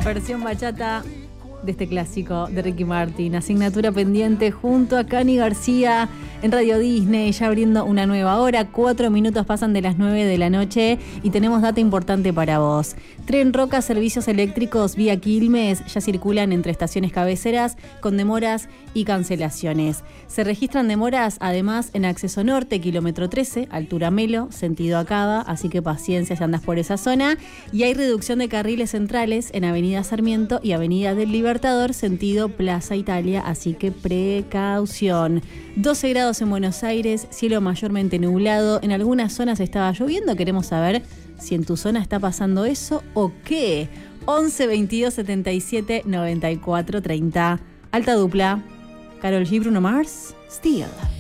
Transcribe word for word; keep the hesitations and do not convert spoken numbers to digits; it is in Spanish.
Versión bachata de este clásico de Ricky Martin. Asignatura pendiente junto a Cani García en Radio Disney, ya abriendo una nueva hora. Cuatro minutos pasan de las nueve de la noche y tenemos data importante para vos. Tren Roca, servicios eléctricos vía Quilmes ya circulan entre estaciones cabeceras con demoras y cancelaciones. Se registran demoras además en acceso norte, kilómetro trece, altura Melo, sentido Acaba, así que paciencia si andas por esa zona. Y hay reducción de carriles centrales en Avenida Sarmiento y Avenida del Libertador, sentido Plaza Italia, así que precaución. doce grados en Buenos Aires, cielo mayormente nublado, en algunas zonas estaba lloviendo, queremos saber si en tu zona está pasando eso o qué. once veintidós setenta y siete noventa y cuatro treinta. Alta dupla, Karol G, Bruno Mars, Still.